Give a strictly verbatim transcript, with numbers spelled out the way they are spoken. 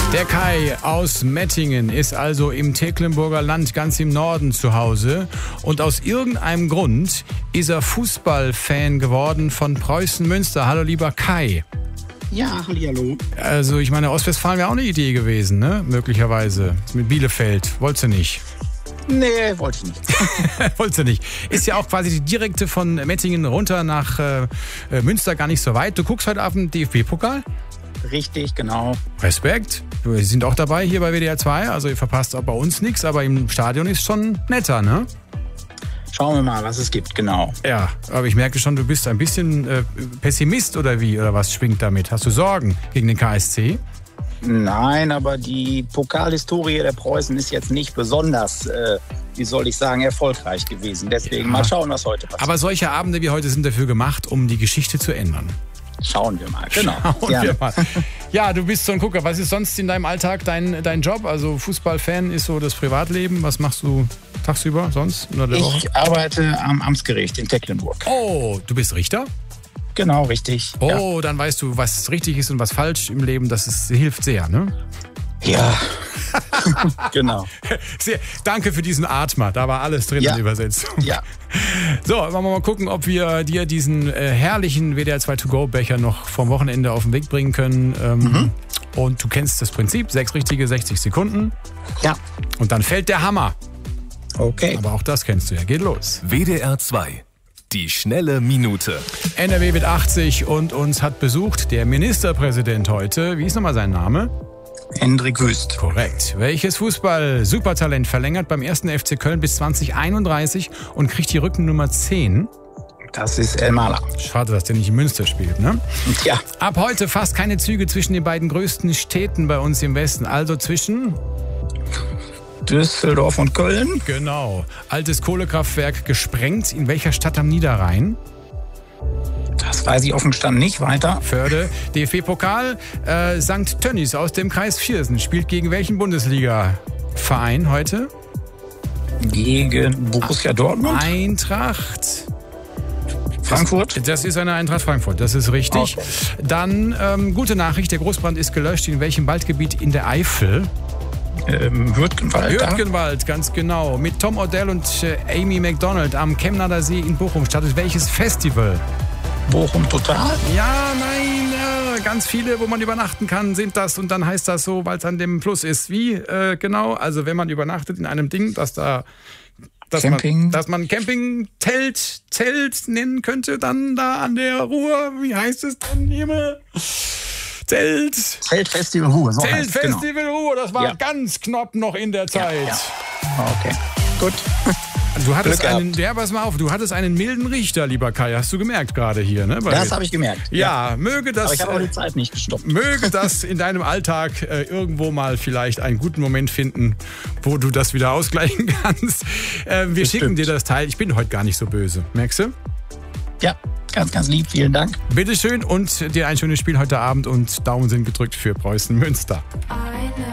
Der Kai aus Mettingen ist also im Tecklenburger Land ganz im Norden zu Hause und aus irgendeinem Grund ist er Fußballfan geworden von Preußen Münster. Hallo lieber Kai. Ja, hallihallo. Also ich meine, Ostwestfalen wäre auch eine Idee gewesen, ne? Möglicherweise. Mit Bielefeld. Wolltest du nicht? Nee, wollte ich nicht. Wolltest du nicht. Ist ja auch quasi die direkte von Mettingen runter nach äh, Münster gar nicht so weit. Du guckst heute auf den D F B-Pokal? Richtig, genau. Respekt. Wir sind auch dabei hier bei W D R zwei. Also ihr verpasst auch bei uns nichts, aber im Stadion ist schon netter, ne? Schauen wir mal, was es gibt, genau. Ja, aber ich merke schon, du bist ein bisschen äh, Pessimist oder wie? Oder was schwingt damit? Hast du Sorgen gegen den K S C? Nein, aber die Pokalhistorie der Preußen ist jetzt nicht besonders, äh, wie soll ich sagen, erfolgreich gewesen. Deswegen Ja. mal schauen, was heute passiert. Aber solche Abende wie heute sind dafür gemacht, um die Geschichte zu ändern. Schauen wir mal, genau. Schauen Gerne. wir mal. Ja, du bist so ein Gucker. Was ist sonst in deinem Alltag dein, dein Job? Also Fußballfan ist so das Privatleben. Was machst du tagsüber sonst? Unter der Woche? Ich arbeite am Amtsgericht in Tecklenburg. Oh, du bist Richter? Genau, richtig. Oh, dann weißt du, was richtig ist und was falsch im Leben. Das ist, hilft sehr, ne? Ja. ja. Genau. Sehr, danke für diesen Atmer. Da war alles drin Ja. in der Übersetzung. Ja. So, wollen wir mal gucken, ob wir dir diesen äh, herrlichen W D R zwei To-Go-Becher noch vom Wochenende auf den Weg bringen können. Ähm, Mhm. Und du kennst das Prinzip. Sechs richtige, sechzig Sekunden. Ja. Und dann fällt der Hammer. Okay. Aber auch das kennst du ja. Geht los. W D R zwei. Die schnelle Minute. N R W wird achtzig und uns hat besucht der Ministerpräsident heute. Wie ist nochmal sein Name? Hendrik Wüst. Korrekt. Welches Fußball-Supertalent verlängert beim ersten F C Köln bis zwanzig einunddreißig und kriegt die Rückennummer zehn? Das ist El Maler. Schade, dass der nicht in Münster spielt, ne? Ja. Ab heute fast keine Züge zwischen den beiden größten Städten bei uns im Westen. Also zwischen... Düsseldorf und Köln. Genau. Altes Kohlekraftwerk gesprengt. In welcher Stadt am Niederrhein? Das weiß ich auf dem Stand nicht. Weiter. Förde. D F B-Pokal. Äh, Sankt Tönnies aus dem Kreis Viersen spielt gegen welchen Bundesliga-Verein heute? Gegen Borussia Dortmund. Eintracht. Frankfurt. Das ist eine Eintracht Frankfurt, das ist richtig. Okay. Dann, ähm, gute Nachricht, der Großbrand ist gelöscht. In welchem Waldgebiet in der Eifel? Ähm, Hürtgenwald. Hürtgenwald, ganz genau. Mit Tom Odell und äh, Amy McDonald am Chemnader See in Bochum startet welches Festival? Bochum Total. Ja, nein, ja, ganz viele, wo man übernachten kann, sind das. Und dann heißt das so, weil es an dem Fluss ist. Wie, äh, genau? Also wenn man übernachtet in einem Ding, das da... Dass Camping. man, dass man Camping-Telt Zelt nennen könnte, dann da an der Ruhr. Wie heißt es denn, Himmel? Zelt. Zeltfestival Ruhe. So heißt es, genau. Zeltfestival Ruhr, das war Ja. ganz knapp noch in der Zeit. Ja, ja. Okay, gut. Du hattest Glück einen, ja, pass mal auf, du hattest einen milden Richter, lieber Kai, hast du gemerkt gerade hier, ne? Bei Das mir. habe ich gemerkt. Ja, möge das, Aber ich habe auch äh, die Zeit nicht gestoppt. möge das in deinem Alltag äh, irgendwo mal vielleicht einen guten Moment finden, wo du das wieder ausgleichen kannst. Äh, wir schicken dir das Teil. Ich bin heute gar nicht so böse, merkst du? Ja, ganz, ganz lieb. Vielen Dank. Bitteschön und dir ein schönes Spiel heute Abend und Daumen sind gedrückt für Preußen Münster.